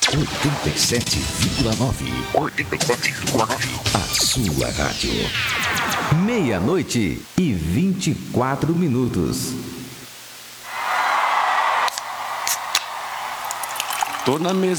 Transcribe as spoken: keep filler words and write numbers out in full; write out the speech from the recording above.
oitenta e sete vírgula nove. oitenta e sete vírgula nove. A sua rádio. Meia-noite e vinte e quatro minutos. Tô na mesa